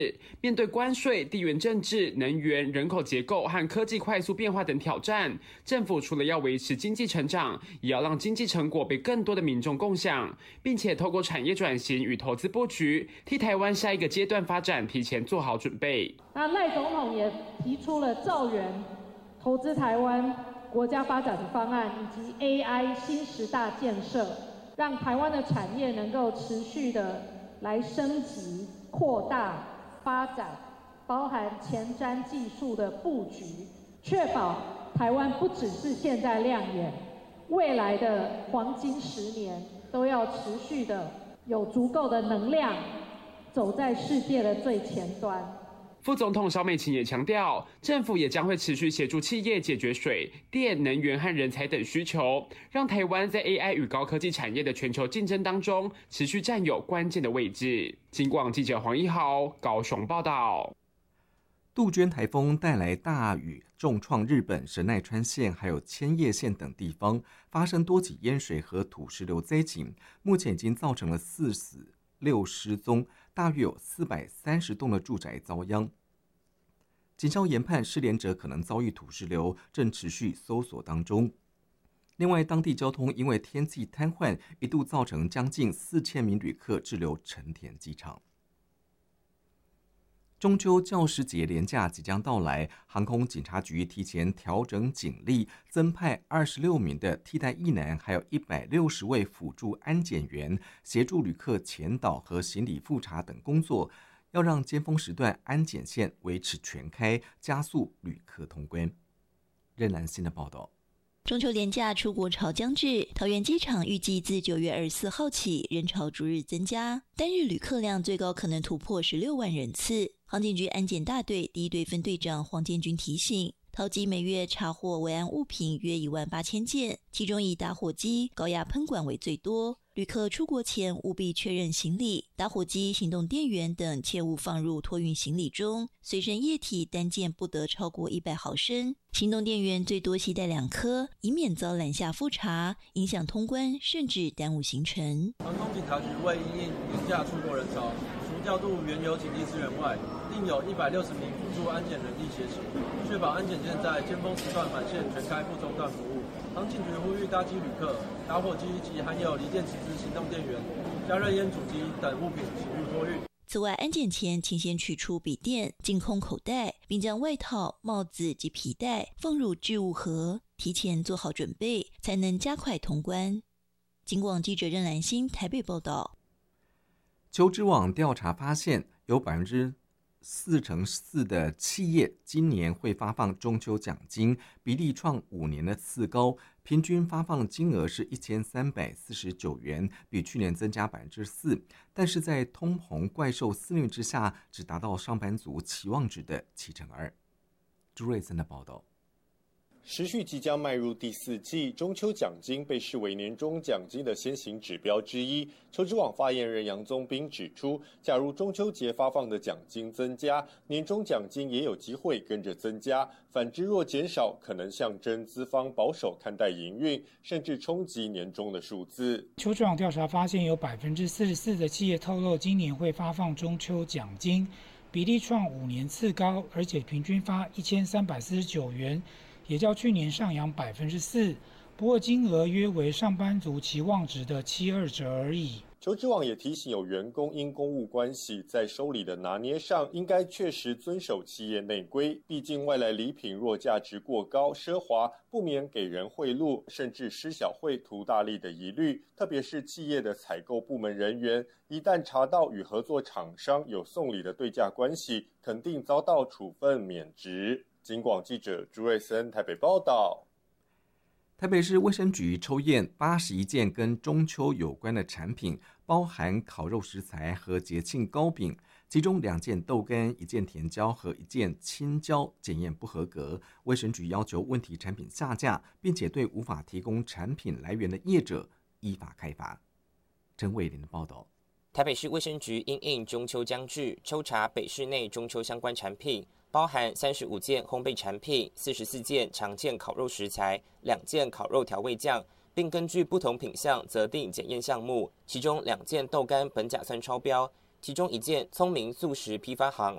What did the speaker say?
面对关税、地缘政治、能源、人口结构和科技快速变化等挑战，政府除了要维持经济成长，也要让经济成果被更多的民众共享，并且透过产业转型与投资布局，替台湾下一个阶段发展提前做好准备。 那赖总统也提出了兆元投资台湾国家发展的方案，以及 AI 新10大建设，让台湾的产业能够持续的来升级、扩大、发展，包含前瞻技术的布局，确保台湾不只是现在亮眼，未来的黄金10年都要持续的有足够的能量，走在世界的最前端。 副总统萧美琴也强调，政府也将会持续协助企业解决水电、能源和人才等需求，让台湾在 AI 与高科技产业的全球竞争当中持续占有关键的位置。警广记者黄一豪高雄报道。 杜鹃台风带来大雨，重创日本神奈川县还有千叶县等地方，发生多起淹水和土石流灾情，目前已经造成了4死6失踪，大约有430栋的住宅遭殃。警消研判失联者可能遭遇土石流，正持续搜索当中。另外，当地交通因为天气瘫痪，一度造成将近4000名旅客滞留成田机场。中秋教师节连假即将到来，航空警察局提前调整警力，增派26名的替代役男，还有160位辅助安检员，协助旅客前导和行李复查等工作，要让尖峰时段安检线维持全开，加速旅客通关。任兰新的报道。 中秋连假出国潮将至，桃园机场预计自9月24号起人潮逐日增加，单日旅客量最高可能突破16万人次。航警局安检大队第1队分队长黄建军提醒，桃机每月查获危安物品约18000件，其中以打火机、高压喷管为最多。旅客出国前务必确认行李、打火机、行动电源等切勿放入托运行李中，随身液体单件不得超过100毫升，行动电源最多携带2颗，以免遭拦下复查，影响通关甚至耽误行程。 航空警察局为因应廉价出国人潮，除调度原有警力资源外，另有160名辅助安检人力协勤，确保安检线在尖峰时段满线全开不中断服务。航警局呼吁搭机旅客，打火机及含有锂电池之行动电源、加热烟主机等物品请勿托运。 此外，安检前请先取出笔电、净空口袋，并将外套、帽子及皮带放入置物盒，提前做好准备，才能加快通关。警广记者任兰心台北报道。 求职网调查发现，有44%的企业今年会发放中秋奖金，比例创5年的次高，平均发放金额是1349元，比去年增加4%，但是在通膨怪兽肆虐之下，只达到上班族期望值的2%。朱瑞森的报道。 时序即将迈入第4季，中秋奖金被视为年终奖金的先行指标之一。求职网发言人杨宗斌指出，假如中秋节发放的奖金增加，年终奖金也有机会跟着增加；反之若减少，可能象征资方保守看待营运，甚至冲击年终的数字。 求职网调查发现，有44%的企业透露今年会发放中秋奖金，比例创5年次高，而且平均发1349元。也较去年上扬4%，不过金额约为上班族期望值的7.2折而已。 求职网也提醒，有员工因公务关系，在收礼的拿捏上，应该确实遵守企业内规。毕竟外来礼品若价值过高、奢华，不免给人贿赂，甚至施小惠图大利的疑虑。特别是企业的采购部门人员，一旦查到与合作厂商有送礼的对价关系，肯定遭到处分免职。警广记者朱瑞森台北报道。 台北市卫生局抽验81件跟中秋有关的产品，包含烤肉食材和节庆糕饼，其中2件豆干、1件甜椒和1件青椒检验不合格。卫生局要求问题产品下架，并且对无法提供产品来源的业者依法开罚。陈伟林的报道。 台北市卫生局因应中秋将至，抽查北市内中秋相关产品，包含35件烘焙产品、44件常见烤肉食材、2件烤肉调味酱，并根据不同品项择定检验项目。其中2件豆干苯甲酸超标，其中1件聪明素食批发行